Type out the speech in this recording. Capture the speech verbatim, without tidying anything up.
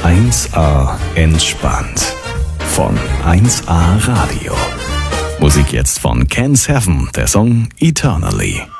eins A entspannt. Von eins A Radio. Musik jetzt von Ken Seven, der Song Eternally.